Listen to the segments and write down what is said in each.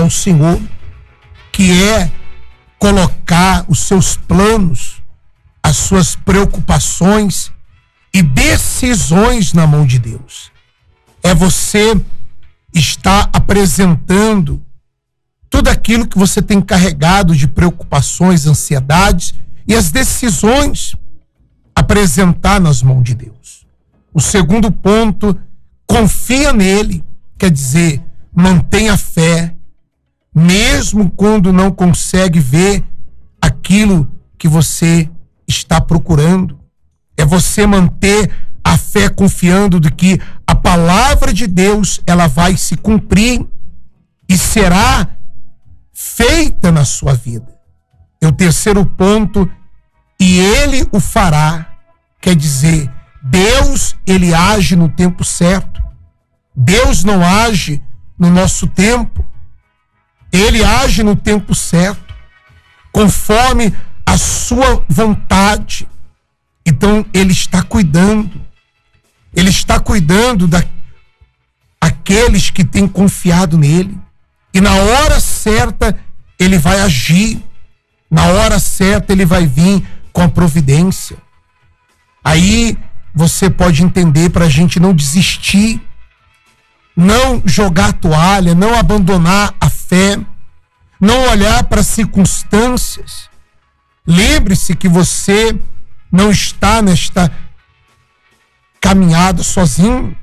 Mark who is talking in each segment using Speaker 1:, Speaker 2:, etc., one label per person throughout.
Speaker 1: ao Senhor, que é colocar os seus planos, as suas preocupações e decisões na mão de Deus. É você estar apresentando tudo aquilo que você tem carregado de preocupações, ansiedades e as decisões apresentar nas mãos de Deus. O segundo ponto, confia nele, quer dizer, mantenha fé, mesmo quando não consegue ver aquilo que você está procurando. É você manter a fé confiando de que a palavra de Deus, ela vai se cumprir e será feita na sua vida. E o terceiro ponto, e ele o fará, quer dizer, Deus, ele age no tempo certo. Deus não age no nosso tempo. Ele age no tempo certo, conforme a sua vontade. Então, ele está cuidando. Ele está cuidando daqueles que têm confiado nele. E na hora certa, ele vai agir. Na hora certa, ele vai vir com a providência. Aí, você pode entender para a gente não desistir, não jogar a toalha, não abandonar a fé, não olhar para as circunstâncias. Lembre-se que você não está nesta caminhada sozinho.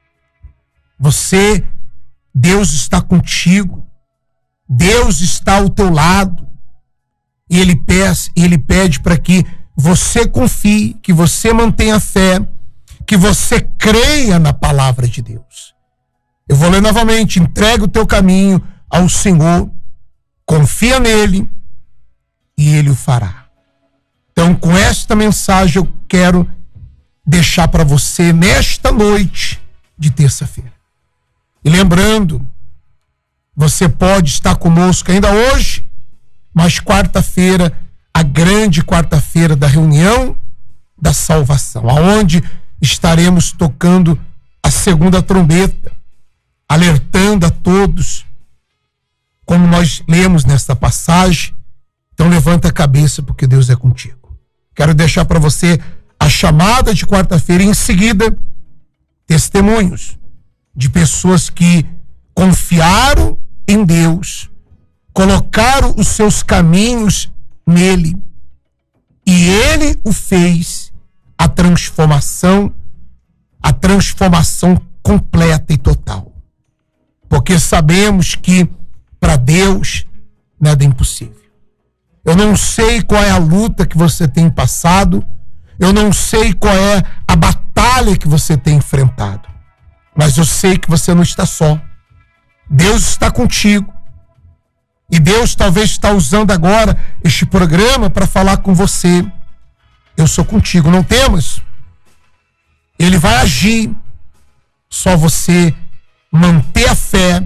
Speaker 1: Deus está contigo. Deus está ao teu lado. E ele pede para que você confie, que você mantenha fé, que você creia na palavra de Deus. Eu vou ler novamente: entrega o teu caminho ao Senhor, confia nele e ele o fará. Então, com esta mensagem eu quero deixar para você nesta noite de terça-feira. E lembrando, você pode estar conosco ainda hoje, mas quarta-feira, a grande quarta-feira da reunião da salvação, aonde estaremos tocando a segunda trombeta, alertando a todos, como nós lemos nesta passagem. Então levanta a cabeça, porque Deus é contigo. Quero deixar para você a chamada de quarta-feira e em seguida testemunhos de pessoas que confiaram em Deus, colocaram os seus caminhos nele e ele o fez a transformação completa e total. Porque sabemos que para Deus nada é impossível. Eu não sei qual é a luta que você tem passado, eu não sei qual é a batalha que você tem enfrentado, mas eu sei que você não está só. Deus está contigo. E Deus talvez está usando agora este programa para falar com você. Eu sou contigo, não temas. Ele vai agir. Só você manter a fé,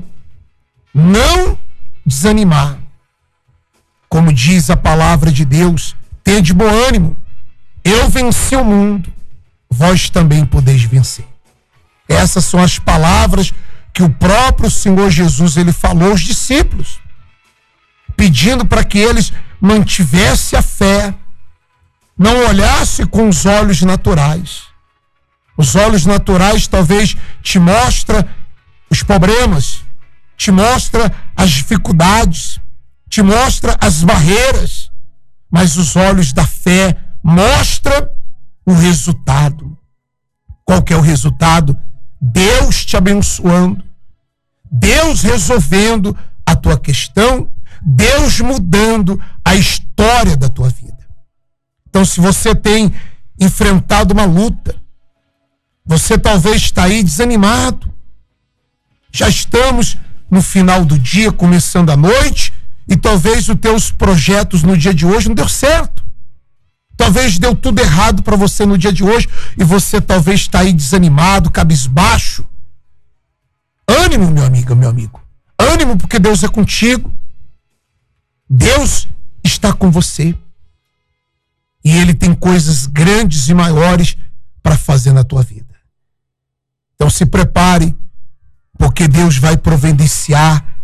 Speaker 1: não desanimar. Como diz a palavra de Deus, tenha de bom ânimo. Eu venci o mundo, vós também podeis vencer. Essas são as palavras que o próprio Senhor Jesus ele falou aos discípulos, pedindo para que eles mantivessem a fé, não olhassem com os olhos naturais. Os olhos naturais talvez te mostram os problemas, te mostram as dificuldades, te mostram as barreiras, mas os olhos da fé mostram o resultado. Qual que é o resultado? Deus te abençoando, Deus resolvendo a tua questão, Deus mudando a história da tua vida. Então, se você tem enfrentado uma luta, você talvez está aí desanimado. Já estamos no final do dia, começando a noite, e talvez os teus projetos no dia de hoje não deu certo. Talvez deu tudo errado para você no dia de hoje, e você talvez está aí desanimado, cabisbaixo. Ânimo, meu amigo, meu amigo. Ânimo, porque Deus é contigo. Deus está com você. E Ele tem coisas grandes e maiores para fazer na tua vida. Então se prepare, porque Deus vai providenciar